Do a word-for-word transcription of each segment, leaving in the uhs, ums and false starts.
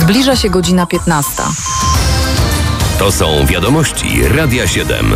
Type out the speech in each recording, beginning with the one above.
Zbliża się godzina piętnasta. To są wiadomości Radia siedem.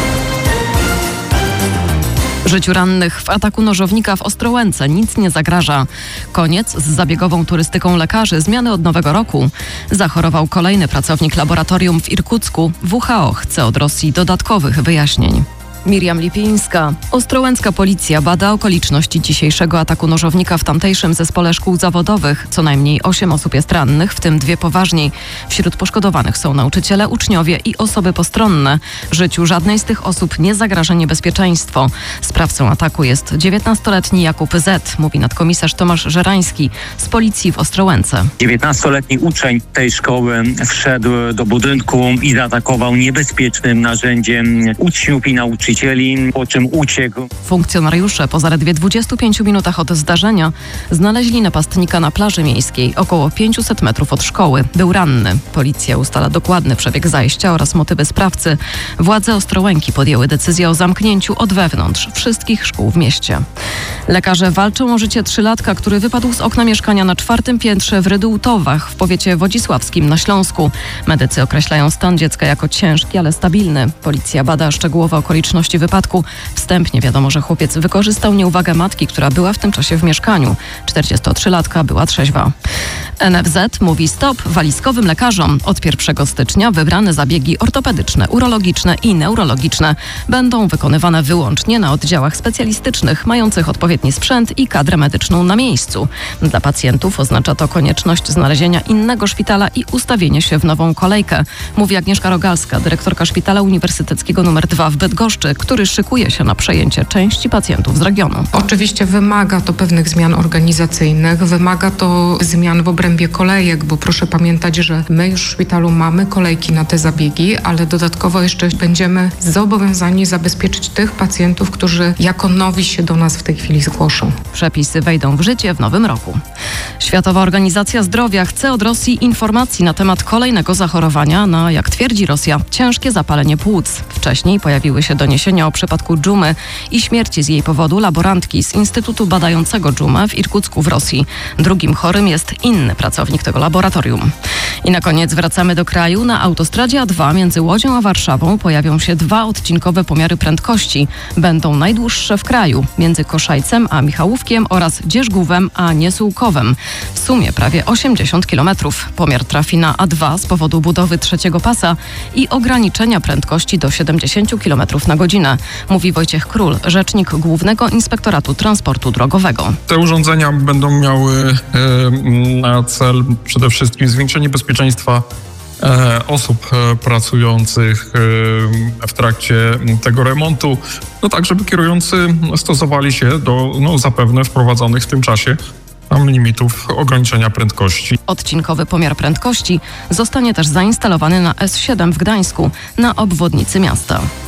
Życiu rannych w ataku nożownika w Ostrołęce nic nie zagraża. Koniec z zabiegową turystyką lekarzy, zmiany od nowego roku. Zachorował kolejny pracownik laboratorium w Irkucku. W H O chce od Rosji dodatkowych wyjaśnień. Miriam Lipińska. Ostrołęcka policja bada okoliczności dzisiejszego ataku nożownika w tamtejszym zespole szkół zawodowych. Co najmniej osiem osób jest rannych, w tym dwie poważniej. Wśród poszkodowanych są nauczyciele, uczniowie i osoby postronne. Życiu żadnej z tych osób nie zagraża niebezpieczeństwo. Sprawcą ataku jest dziewiętnastoletni Jakub Z., mówi nadkomisarz Tomasz Żerański z policji w Ostrołęce. dziewiętnastoletni uczeń tej szkoły wszedł do budynku i zaatakował niebezpiecznym narzędziem uczniów i nauczycieli, po czym uciekł. Funkcjonariusze po zaledwie dwudziestu pięciu minutach od zdarzenia znaleźli napastnika na plaży miejskiej, około pięćset metrów od szkoły. Był ranny. Policja ustala dokładny przebieg zajścia oraz motywy sprawcy. Władze Ostrołęki podjęły decyzję o zamknięciu od wewnątrz wszystkich szkół w mieście. Lekarze walczą o życie trzylatka, który wypadł z okna mieszkania na czwartym piętrze w Rydułtowach w powiecie wodzisławskim na Śląsku. Medycy określają stan dziecka jako ciężki, ale stabilny. Policja bada szczegółowe okoliczności wypadku. Wstępnie wiadomo, że chłopiec wykorzystał nieuwagę matki, która była w tym czasie w mieszkaniu. czterdziestotrzylatka była trzeźwa. N F Z mówi stop walizkowym lekarzom. Od pierwszego stycznia wybrane zabiegi ortopedyczne, urologiczne i neurologiczne będą wykonywane wyłącznie na oddziałach specjalistycznych, mających odpowiedni sprzęt i kadrę medyczną na miejscu. Dla pacjentów oznacza to konieczność znalezienia innego szpitala i ustawienie się w nową kolejkę, mówi Agnieszka Rogalska, dyrektorka Szpitala Uniwersyteckiego numer dwa w Bydgoszczy, który szykuje się na przejęcie części pacjentów z regionu. Oczywiście wymaga to pewnych zmian organizacyjnych, wymaga to zmian w obrębie kolejek, bo proszę pamiętać, że my już w szpitalu mamy kolejki na te zabiegi, ale dodatkowo jeszcze będziemy zobowiązani zabezpieczyć tych pacjentów, którzy jako nowi się do nas w tej chwili zgłoszą. Przepisy wejdą w życie w nowym roku. Światowa Organizacja Zdrowia chce od Rosji informacji na temat kolejnego zachorowania na, jak twierdzi Rosja, ciężkie zapalenie płuc. Wcześniej pojawiły się doniesienia o przypadku dżumy i śmierci z jej powodu laborantki z Instytutu Badającego Dżumę w Irkucku w Rosji. Drugim chorym jest inny pracownik tego laboratorium. I na koniec wracamy do kraju. Na autostradzie A dwa między Łodzią a Warszawą pojawią się dwa odcinkowe pomiary prędkości. Będą najdłuższe w kraju, między Koszajcem a Michałówkiem oraz Dzierzgówem a Niesułkowem. W sumie prawie osiemdziesiąt kilometrów. Pomiar trafi na A dwa z powodu budowy trzeciego pasa i ograniczenia prędkości do siedemdziesiąt kilometrów na godzinę, mówi Wojciech Król, rzecznik Głównego Inspektoratu Transportu Drogowego. Te urządzenia będą miały e, na cel przede wszystkim zwiększenie bezpieczeństwa e, osób e, pracujących e, w trakcie tego remontu, no tak, żeby kierujący stosowali się do no, zapewne wprowadzonych w tym czasie tam limitów ograniczenia prędkości. Odcinkowy pomiar prędkości zostanie też zainstalowany na S siedem w Gdańsku na obwodnicy miasta.